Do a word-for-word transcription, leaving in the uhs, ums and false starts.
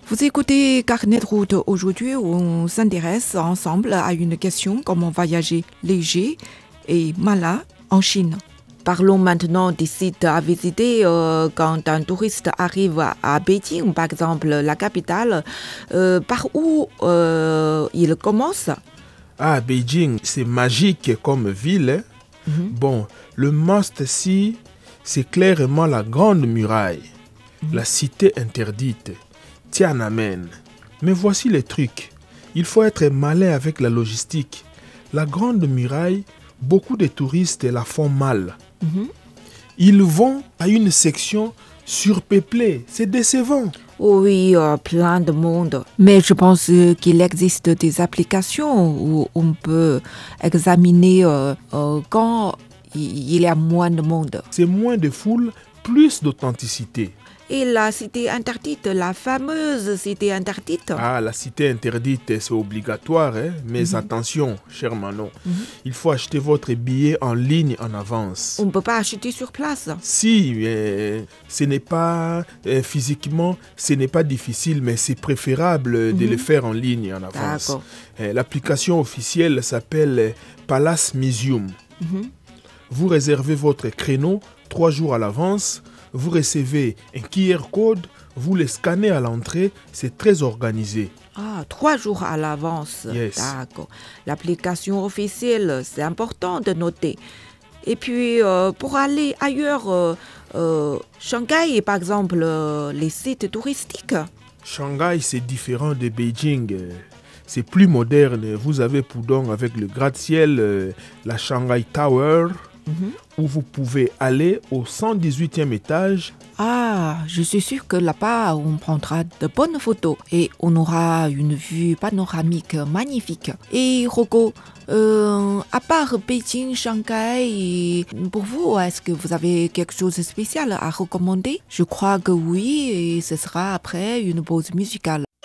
Vous écoutez Carnet de route. Aujourd'hui, on s'intéresse ensemble à une question: comment voyager léger et malin en Chine. Parlons maintenant des sites à visiter euh, quand un touriste arrive à, à Beijing, par exemple, la capitale. Euh, par où euh, il commence? Ah, Beijing, c'est magique comme ville. Hein? Mm-hmm. Bon, le must-see, c'est clairement la Grande Muraille, mm-hmm. la cité interdite, Tiananmen. Mais voici les trucs. Il faut être malin avec la logistique. La Grande Muraille, beaucoup de touristes la font mal. Mm-hmm. Ils vont à une section surpeuplée. C'est décevant. Oui, euh, plein de monde. Mais je pense euh, qu'il existe des applications où on peut examiner euh, euh, quand il y a moins de monde. C'est moins de foule, plus d'authenticité. Et la cité interdite, la fameuse cité interdite. Ah, la cité interdite, c'est obligatoire, hein? Mais mm-hmm. attention, cher Manon, mm-hmm. il faut acheter votre billet en ligne en avance. On ne peut pas acheter sur place. Si, mais ce n'est pas euh, physiquement, ce n'est pas difficile, mais c'est préférable mm-hmm. de le faire en ligne en avance. D'accord. Euh, l'application officielle s'appelle Palace Museum. Mm-hmm. Vous réservez votre créneau trois jours à l'avance. Vous recevez un Q R code, vous le scannez à l'entrée, c'est très organisé. Ah, trois jours à l'avance. Yes. D'accord. L'application officielle, c'est important de noter. Et puis, euh, pour aller ailleurs, euh, euh, Shanghai, par exemple, euh, les sites touristiques. Shanghai, c'est différent de Beijing. C'est plus moderne. Vous avez Pudong avec le gratte-ciel, euh, la Shanghai Tower. Mm-hmm. Où vous pouvez aller au cent dix-huitième étage. Ah, je suis sûre que là-bas, on prendra de bonnes photos et on aura une vue panoramique magnifique. Et Rocco, euh, à part Beijing, Shanghai, pour vous, est-ce que vous avez quelque chose de spécial à recommander? Je crois que oui, et ce sera après une pause musicale.